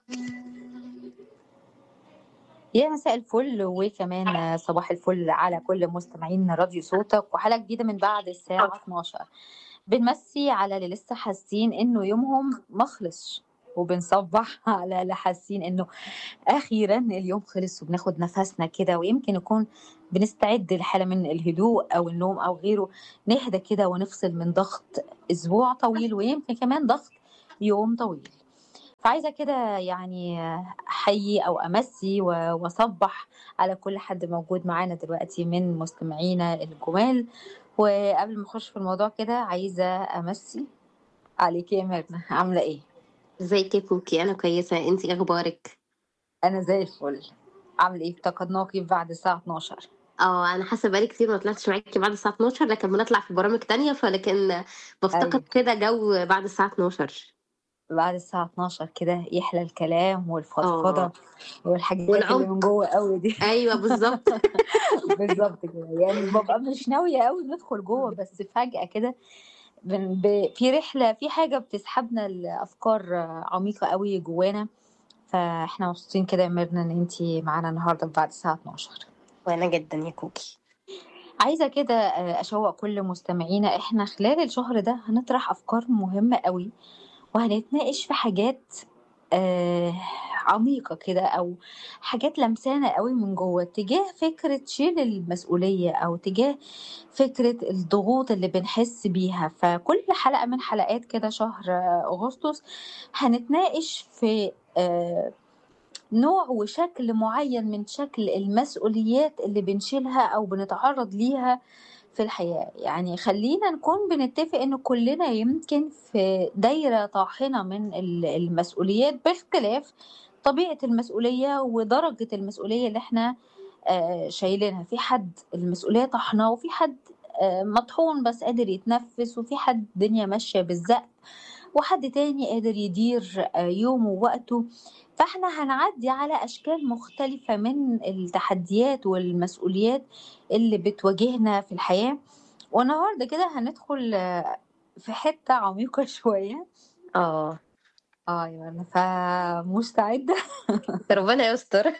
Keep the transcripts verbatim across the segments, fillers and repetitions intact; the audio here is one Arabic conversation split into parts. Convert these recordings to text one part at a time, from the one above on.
يا مساء الفل وكمان صباح الفل على كل مستمعين راديو صوتك وحلقة جديدة من بعد الساعة اتناشر. بنمسي على اللي لسه حاسين انه يومهم ما خلصش، وبنصبح على اللي حاسين انه اخيرا اليوم خلص وبناخد نفسنا كده، ويمكن يكون بنستعد لحالة من الهدوء او النوم او غيره، نهدى كده ونفصل من ضغط اسبوع طويل ويمكن كمان ضغط يوم طويل. فعايزة كده يعني أحيي أو أمسي و- وأصبح على كل حد موجود معانا دلوقتي من مستمعينا الجمال. وقبل ما أخش في الموضوع كده عايزة أمسي عليكي يا ميرنا، عاملة إيه؟ ازيك يا كوكي؟ انا كويسه، انتي ايه اخبارك؟ أنا زي الفل. عاملة إيه؟ افتقدناكي بعد الساعة اتناشر. اه، انا حاسه بقالي كتير ما طلعتش معاكي بعد الساعه اتناشر، لكن بنطلع في برامج تانية، فلكن بفتقد أيوة، كده جو بعد الساعه اتناشر. بعد الساعة اتناشر كده يحلى الكلام والفضفضة اه، والحاجات اللي من والعمق. جوه قوي دي. ايوه بالظبط. بالظبط كده، يعني ببقى مش ناوية قوي ندخل جوه، بس فجأة كده بن- ب- في رحلة، في حاجة بتسحبنا لأفكار عميقة قوي جوانا. فاحنا مبسوطين كده يا ميرنا ان انتي معانا النهاردة بعد الساعة اتناشر. وانا جدا يا كوكي. عايزة كده آه، أشوق كل مستمعينا، احنا خلال الشهر ده هنطرح أفكار مهمة قوي، وهنتناقش في حاجات آه عميقة كده، أو حاجات لمسانة قوي من جوه تجاه فكرة شيل المسؤولية، أو تجاه فكرة الضغوط اللي بنحس بيها. فكل حلقة من حلقات كده شهر آه، أغسطس هنتناقش في آه نوع وشكل معين من شكل المسؤوليات اللي بنشيلها أو بنتعرض ليها في الحياة. يعني خلينا نكون بنتفق إن كلنا يمكن في دايرة طاحنة من ال- المسؤوليات، باختلاف طبيعة المسؤولية ودرجة المسؤولية اللي احنا آه، شايلينها. في حد المسؤولية طحنة، وفي حد آه، مطحون بس قادر يتنفس، وفي حد الدنيا ماشية بالزق، وحد تاني قادر يدير آه، يومه ووقته. فاحنا هنعدي على أشكال مختلفة من التحديات والمسؤوليات اللي بتواجهنا في الحياة. والنهاردة كده هندخل آه، في حتة عميقة شوية. اه، اه يا فمستعدة. ربنا يستر.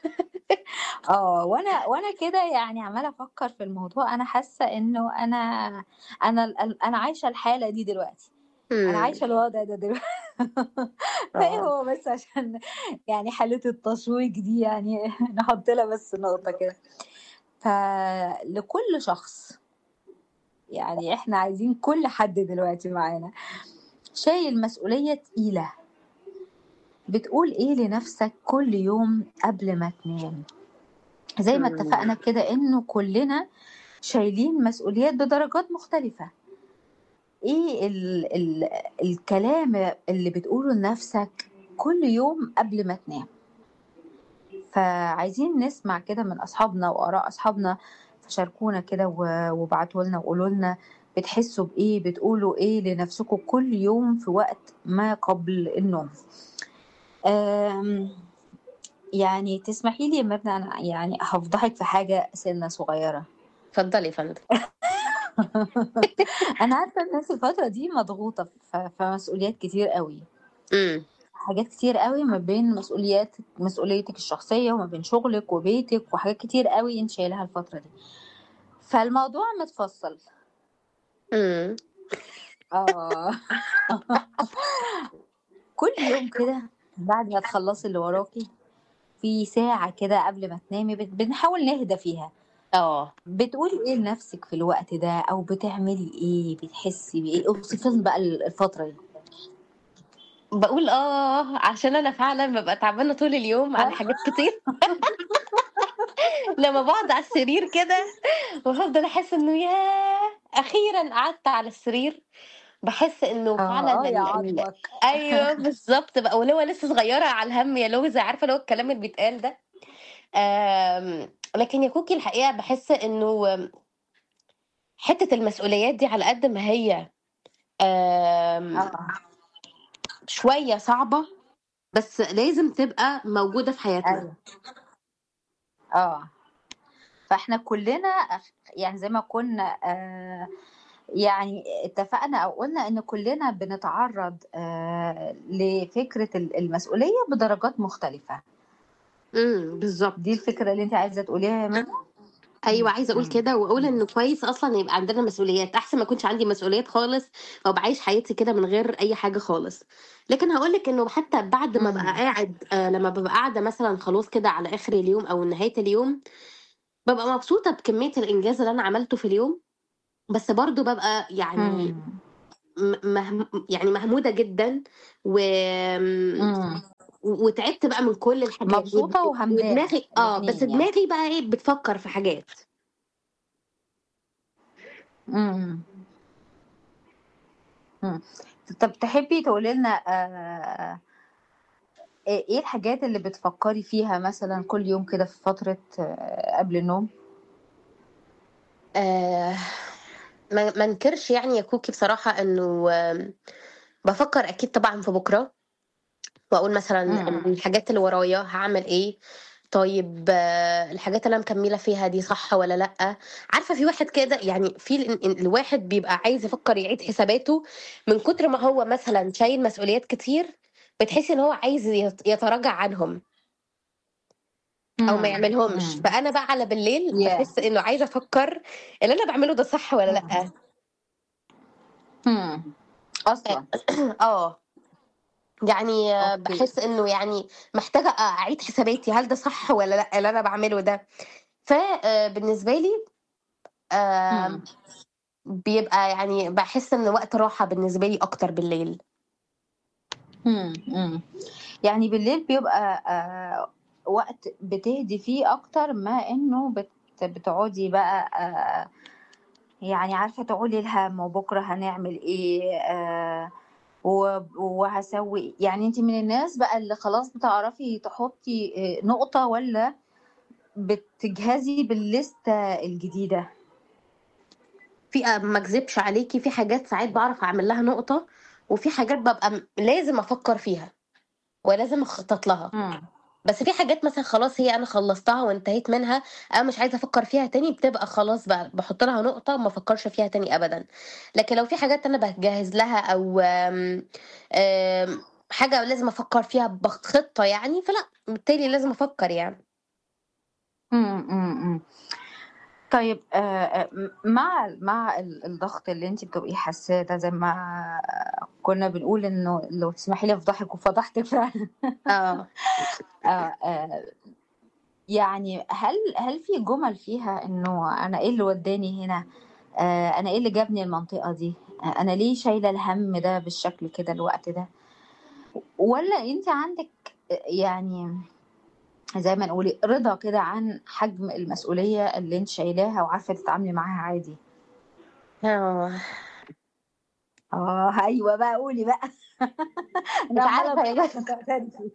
اه وانا وانا كده يعني عمالة افكر في الموضوع. انا حاسة انه انا انا انا عايشة الحالة دي دلوقتي، انا امم. عايشة الوضع ده دلوقتي. فايه اه. هو بس عشان يعني حالة التشويق دي يعني نحط لها بس نقطة كده. فلكل شخص، يعني احنا عايزين كل حد دلوقتي معانا شايل مسؤولية تقيلة، بتقول ايه لنفسك كل يوم قبل ما تنام؟ زي ما امم. اتفقنا كده انه كلنا شايلين مسؤوليات بدرجات مختلفة. ايه ال ال الكلام اللي بتقوله لنفسك كل يوم قبل ما تنام؟ فعايزين نسمع كده من أصحابنا وآراء أصحابنا، فشاركونا كده و- وابعتوا لنا وقولوا لنا بتحسوا بإيه، بتقولوا إيه لنفسكم كل يوم في وقت ما قبل النوم. أم، يعني تسمحي لي يا مبنى، أنا يعني هفضحك في حاجة سنة صغيرة. اتفضلي يا فندم. أنا عارفة الناس الفترة دي مضغوطة ف- في مسؤوليات كتير قوي، امم. حاجات كتير قوي، ما بين مسؤوليات مسؤوليتك الشخصية وما بين شغلك وبيتك، وحاجات كتير قوي انت شايلها الفترة دي. فالموضوع متفصل. امم. اه. كل يوم كده بعد ما تخلصي اللي وراكي، في ساعة كده قبل ما تنامي بت- بنحاول نهدى فيها. اه، بتقولي ايه لنفسك في الوقت ده، او بتعملي ايه، بتحسي بايه؟ اوصفي لنا بقى الفترة دي. بقول اه عشان انا فعلا ببقى تعبانه طول اليوم على حاجات كتير. لما بقعد على السرير كده وافضل احس انه ياه اخيرا قعدت على السرير، باحس إنه فعلًا اه اه يا ال ال عظمك. أيوه بالضبط بقى، واللي هو لسه صغيرة على الهَم يا لوزة، عارفة اللي هو الكلام اللي بيتقال ده. آمم، لكن يا كوكي الحقيقة باحس إنه حتّة المسؤوليات دي على قد ما هي آمم، اه شوية صعبة، بس لازم تبقى موجودة في حياتنا. ايوه اه. فاحنا كلنا أخ- يعني زي ما كنا آه يعني اتفقنا أو قُلنا إن كُلّنا بنتعرّض آآ لفكرة ال المسؤولية بدرجات مختلفة. إمم، دي بالضبط. الفكرة اللي أنتِ عايزة تقوليها يا منى؟ أيوه، إمم، عايزة أقول إمم، كده وأقول إمم، إنه كويس أصلًا يبقى عندنا مسؤوليات، أحسن ما يكونش عندي مسؤوليات خالص وأبقى عايشة حياتي كده من غير أي حاجة خالص. لكن هاقول لِك إنه حتى بعد ما أبقى إمم، قاعد آآ لمّا بابقى قاعدة مثلًا خلاص كده على آخر اليوم أو نهاية اليوم، بابقى مبسوطة بكمية الإنجاز اللي أنا عملته في اليوم، بس برضه بابقى يعني إمم، م مهم يعني مهمودة جدًا وآمم إمم. وتعبت بقى من كل الحاجات ود مبسوطة وهمدانة ودماغي آه، بس الاتنين يعني. دماغي بقى إيه، بتفكّر في حاجات. إمم، إمم. طب تحبي تقولي لنا آآ إ إيه الحاجات اللي بتفكّري فيها مثلًا كل يوم كده في فترة آه، قبل النوم؟ آآ ما ما انكرش يعني يا كوكي بصراحة إنه آمم بافكّر أكيد طبعًا في بُكرة، وأقول مثلًا إمم، الحاجات اللي ورايا هاعمل إيه، طيب آه، الحاجات اللي أنا مكمّلة فيها دي صح والّا لأ، عارفة في واحد كده يعني في ال ال الواحد بيبقى عايز يفكّر يعيد حساباته من كتر ما هو مثلًا شايل مسؤوليات كتير، بتحسّي إن هو عايز يت يتراجع عنهم أو ما إمم، يعملهمش، إمم. فأنا بقى على بالليل ياه! باحس إنه عايزة أفكّر اللي أنا باعمله ده صح والّا إمم، لأ. إمم. أصلًا. آه. يعني أوكي. باحس إنه يعني محتاجة أ أعيد حساباتي، هل ده صح والّا لأ اللي أنا باعمله ده؟ ف آآ بالنسبة لي إمم، آمم بيبقى يعني باحس إن وقت راحة بالنسبة لي أكتر بالليل. إمم، إمم. يعني بالليل بيبقى آآ وقت بتهدي فيه أكتر ما إنه بت بتقعدي بقى آآ يعني عارفة تقولي الهَم وبُكرة هنعمل إيه آآ وب وهاسوي إيه، يعني أنتِ من الناس بقى اللي خلاص بتعرفي تحطّي آآ نقطة والّا بتجهزي بالليستة الجديدة؟ في أ ما أكذبش عليكِ في حاجات ساعات باعرف أعمل لها نقطة، وفي حاجات بابقى م لازم أفكّر فيها ولازم أخطط لها. إمم، بس في حاجات مثلًا خلاص هي أنا خلّصتها وانتهيت منها، أنا مش عايزة أفكّر فيها تاني، بتبقى خلاص بقى باحُط لها نقطة وما أفكّرش فيها تاني أبدًا. لكن لو في حاجات أنا باجهّز لها أو آمم، آمم، حاجة لازم أفكّر فيها بخطة يعني، فلأ، بالتالي لازم أفكّر يعني. إمم، إمم، إمم. طيب آآ م مع ال مع ال الضغط اللي أنتِ بتبقي حاساه ده زي ما كنا بنقول إنه لو تسمحي لي أفضحِك وفضحتِك فعلًا آه. آه، آآ يعني هل هل في جُمل فيها إنه أنا إيه اللي ودّاني هنا، آآ أنا إيه اللي جابني المنطقة دي، أ أنا ليه شايلة الهَم ده بالشكل كده الوقت ده، والّا أنتِ عندِك أ يعني زي ما نقول رضا كده عن حجم المسؤولية اللي أنتِ شايلاها وعارفة تتعاملي معاها عادي؟ آه. آه، أيوه بقى قولي بقى، أنا مش عمّالة عارفة يا أضحك بنت عشان تعترفي.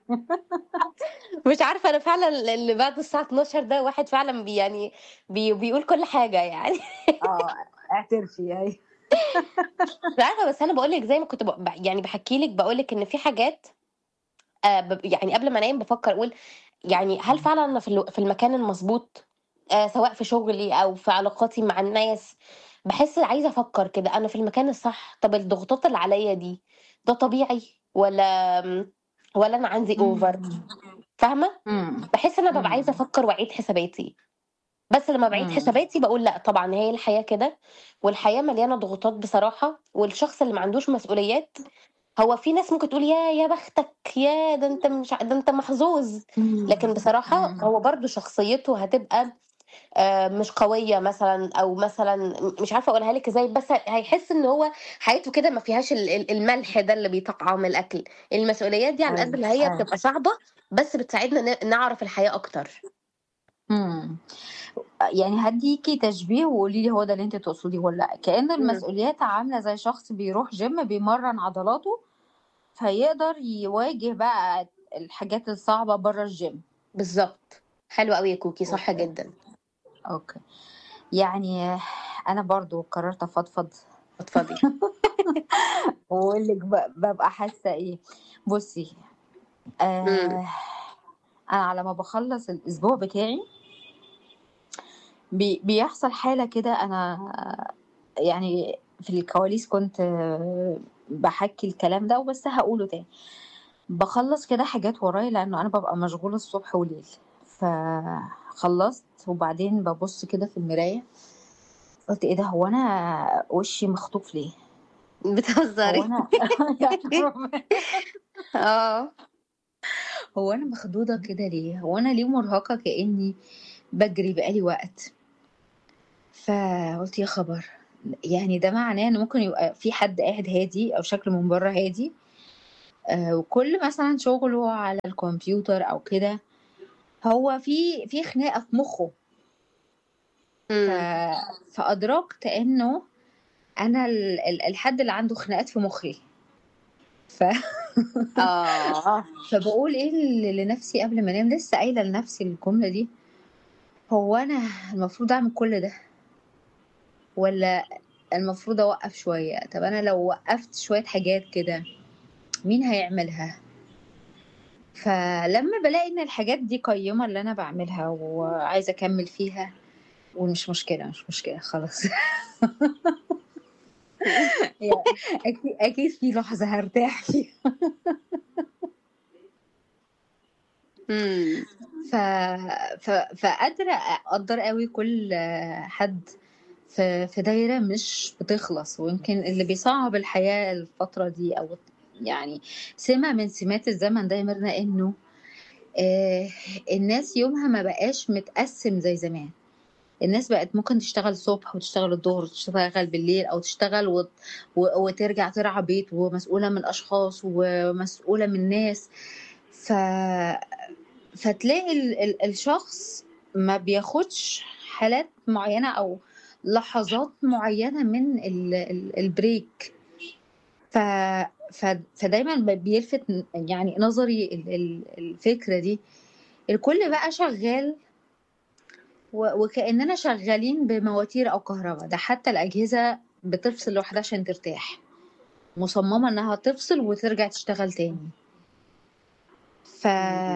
مش عارفة أنا فعلًا ال اللي بعد الساعة اتناشر ده الواحد فعلًا بي يعني بي بيقول كل حاجة يعني. آه، اعترفي أيوه. مش عارفة بس أنا باقول لِك زي ما كنت ب ب يعني باحكي لِك باقول لِك إن في حاجات آآ ب يعني قبل ما أنام بافكّر أقول يعني هل فعلًا أنا في ال في المكان المضبوط؟ آآ سواء في شغلي أو في علاقاتي مع الناس، باحس عايزة أفكّر كده أنا في المكان الصح؟ طَب الضغوطات اللي عليّا دي، ده طبيعي والّا آمم والّا أنا عندي over إمم، فاهمة؟ إمم، باحس إن أنا بابقى عايزة إمم، أفكّر وأعيد حساباتي، بس لمّا باعيد إمم، حساباتي باقول لأ طبعًا هي الحياة كده، والحياة مليانة ضغوطات بصراحة، والشخص اللي ما عندوش مسؤوليات هو في ناس ممكن تقول ياه يا بختك، ياه ده أنت مش ع ده أنت محظوظ، إمم، لكن بصراحة إمم، هو برضه شخصيته هتبقى آآ مش قوية مثلًا أو مثلًا م مش عارفة أقولها لِك إزاي، بس هيحس إن هو حياته كده ما فيهاش ال ال الملح ده اللي بيطعّم الأكل، المسؤوليات دي على قد أيوه، ما هي أيوه، بتبقى صعبة، بس بتساعدنا ن نعرف الحياة أكتر. إمم. يعني هادّيكِ تشبيه وقولي لي هو ده اللي أنتِ تقصديه والّا لأ، كأن إمم. المسؤوليات عاملة زي شخص بيروح gym بيمرّن عضلاته، فيقدر يواجه بقى الحاجات الصعبة برّه الgym. بالضبط، حلو أوي يا كوكي، صح أوكي، جدًا. أوكي. يعني أنا برضه قررت أفضفض اتفضلي. وأقول لِك ب بابقى حاسة إيه. بُصّي، إمم. آآ أنا على ما باخلّص الأسبوع بتاعي بي بيحصل حالة كده أنا يعني في الكواليس كنت آه، باحكّي الكلام ده وبس هاقوله تاني. باخلّص كده حاجات ورايا لإنه أنا بابقى مشغولة الصبح وليل، فخلّصت وبعدين بابُص كده في المراية، قُلت إيه ده هو أنا وشّي مخطوف ليه؟ هو بتهزري؟ أنا يعني اه. هو أنا مخضوضة كده ليه؟ هو أنا ليه مرهقة كإني باجري بقى لي وقت؟ فقُلت يا خبر! يعني ده معناه إن ممكن يبقى في حد قاعد هادي أو شكله من برّه هادي، آآ وكل مثلًا شغله على الكمبيوتر أو كده، هو في في خناقة في مُخّه. ف امم فأدركت إنه أنا ال ال الحد اللي عنده خناقات في مُخّي. ف اه. فباقول إيه ل لنفسي قبل ما أنام، لسه قايلة لنفسي الجملة دي، هو أنا المفروض أعمل كل ده والّا المفروض أوقّف شوية؟ طب أنا لو وقّفت شوية حاجات كده، مين هيعملها؟ فلمّا بالاقي إن الحاجات دي قيّمة اللي أنا باعملها وعايزة أكمّل فيها ومش مشكلة، مش مشكلة خلاص. هي أكي أكيد في لحظة هارتاح فيها. امم ف ف فقادرة أقدّر أوي كل حد في في دايرة مش بتخلص، ويمكن اللي بيصعّب الحياة الفترة دي أو يعني سمة من سمات الزمن ده يا ميرنا إنه آآ الناس يومها ما بقاش متقسّم زي زمان. الناس بقت ممكن تشتغل الصبح وتشتغل الضهر وتشتغل بالليل أو تشتغل وت و وترجع ترعى بيت ومسؤولة من أشخاص ومسؤولة من ناس. ف فتلاقي ال ال الشخص ما بياخدش حالات معيّنة أو لحظات معيّنة من ال ال الbreak. ف ف فدايمًا ب بيلفت ن يعني نظري ال ال الفكرة دي، الكل بقى شغّال و وكإننا شغّالين بمواتير أو كهربا، ده حتى الأجهزة بتفصل لوحدها عشان ترتاح، مصممة إنها تفصل وترجع تشتغل تاني. ف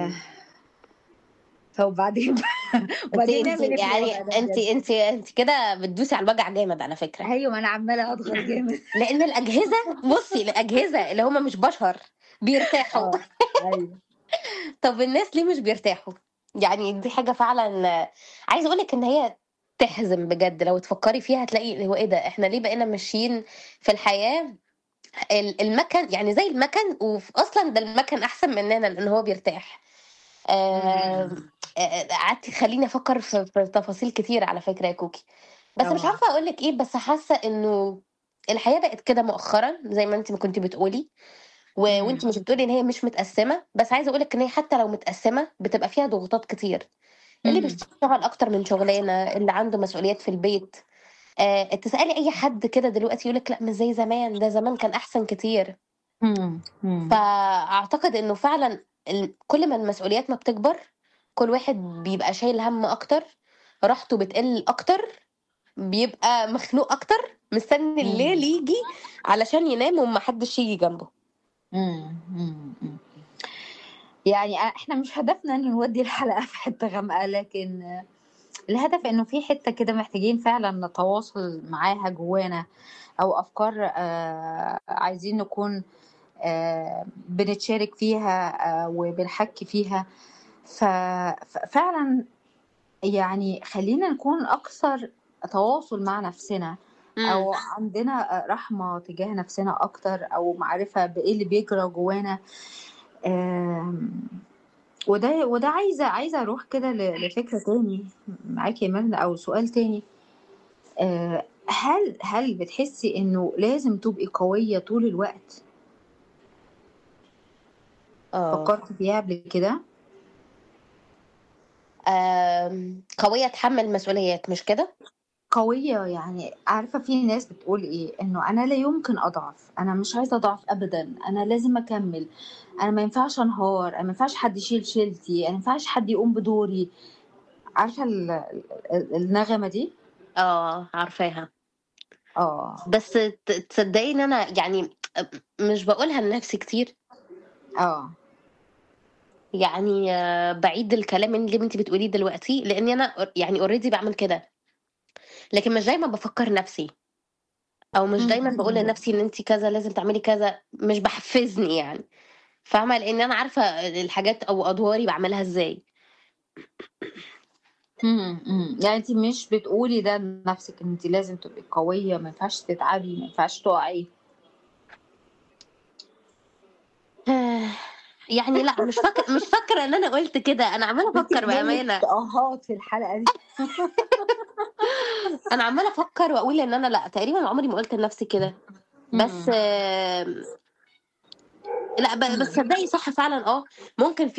فوبعدين بقى انت وبعدين انت نعمل إيه في يعني الوضع ده انت بجد؟ انت انت كده بتدوسي على الوجع جامد على فكرة. أيوه، ما أنا عمّالة أضغط جامد. لان الاجهزة، بصي الاجهزة اللي هم مش بشر بيرتاحوا. آه، أيوه. طب الناس ليه مش بيرتاحوا؟ يعني دي حاجة فعلا عايزة اقولك ان هي تحزن بجد. لو تفكري فيها هتلاقي هو ايه ده، احنا ليه بقينا ماشيين في الحياة ال- المكن يعني زي المكن، واصلا ده المكن احسن مننا لان هو بيرتاح. إمم. آم، آه، قعدت خليني افكر في, في تفاصيل كتير على فكرة يا كوكي. بس مش آه. عارفة اقولك ايه، بس حاسة انه الحياة بقت كده مؤخرا زي ما انت ما كنتي بتقولي. و... إمم. وانت مش بتقولي ان هي مش متقسمة، بس عايزة اقولك ان هي حتى لو متقسمة بتبقى فيها ضغوطات كتير. اللي إمم. بيشتغل اكتر من شغلانة، اللي عنده مسؤوليات في البيت. آه، تسألي اي حد كده دلوقتي يقولك لا مش زي زمان، ده زمان كان احسن كتير. إمم. إمم. فاعتقد انه فعلا ال- كل ما المسؤوليات ما بتكبر، كل واحد بيبقى شايل هم اكتر، راحته بتقل اكتر، بيبقى مخنوق اكتر، مستني إمم. الليل يجي علشان ينام ومحدش يجي جنبه. إمم. إمم. إمم. يعني أ إحنا مش هدفنا إنه نودّي الحلقة في حتّة غامقة، لكن الهدف إنه في حتّة كده محتاجين فعلًا نتواصل معاها جوانا، أو أفكار آآ عايزين نكون آآ بنتشارك فيها آآ وبنحكّي فيها. ف ففعلًا يعني خلّينا نكون أكثر تواصل مع نَفْسنا، امم أو عندنا أ رحمة تجاه نَفْسنا أكتر، أو معرفة بإيه اللي بيجرى جوانا. آمم وده وده عايزة عايزة أروح كده ل لفكرة تاني معاكِ يا ميرنا أو سؤال تاني. آآ هل هل بتحسّي إنه لازم تبقي قوية طول الوقت؟ اه. فكّرتِ فيها قبل كده؟ آم، قوية تحمل مسؤوليات، مش كده؟ قوية يعني عارفة في ناس بتقول إيه، إنه أنا لا يمكن أضعف، أنا مش عايزة أضعف أبدًا، أنا لازم أكمّل، أنا ما ينفعش أنهار، أنا ما ينفعش حد يشيل شيلتي، أنا ما ينفعش حد يقوم بدوري. عارفة ال ال النغمة دي؟ اه عارفاها. آه. بس ت- تصدقي ان انا يعني مش بقولها لنفسي كتير. آه. يعني آه، بعيد الكلام اللي انت بتقوليه دلوقتي، لاني انا يعني اوريدي بعمل كده، لكن مش دايما بفكر نفسي. أو مش إمم، دايمًا باقول إمم. لنفسي إن أنتِ كذا لازم تعملي كذا، مش باحفّزني يعني، فاهمة؟ لإن أنا عارفة الحاجات أو أدواري باعملها إزاي. إمم، إمم. يعني أنتِ مش بتقولي ده لنفسِك إن أنتِ لازم تبقي قوية، ما ينفعش تتعبي، ما ينفعش تُقعي. يعني لأ، مش فاك مش فاكرة إن أنا قُلت كده، أنا عمّالة أفكّر بتعمل لِك بأمانة. آهات في الحلقة دي. أنا عمّالة أفكّر وأقول إن أنا لأ، تقريبًا عمري ما قُلت لنفسي كده، بس إمم، آمم لأ، ب بس إمم. تصدّقي صح فعلًا آه، ممكن في